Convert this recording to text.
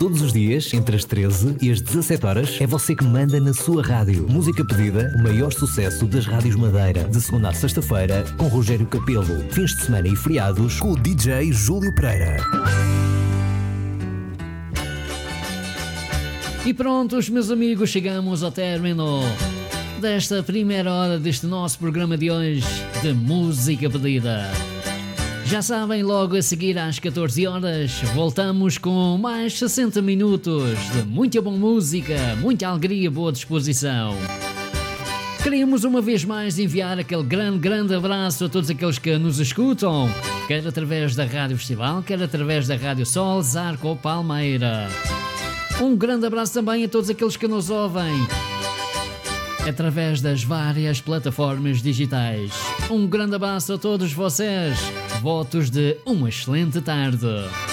Todos os dias, entre as 13 e as 17 horas, é você que manda na sua rádio. Música pedida, o maior sucesso das rádios Madeira. De segunda a sexta-feira, com Rogério Capelo. Fins de semana e feriados, com o DJ Júlio Pereira. E prontos, meus amigos, chegamos ao término desta primeira hora deste nosso programa de hoje de Música Pedida. Já sabem, logo a seguir às 14 horas voltamos com mais 60 minutos de muita boa música, muita alegria, boa disposição. Queríamos uma vez mais enviar aquele grande abraço a todos aqueles que nos escutam, quer através da Rádio Festival, quer através da Rádio Sol, Zarco ou Palmeira. Um grande abraço também a todos aqueles que nos ouvem através das várias plataformas digitais. Um grande abraço a todos vocês. Votos de uma excelente tarde.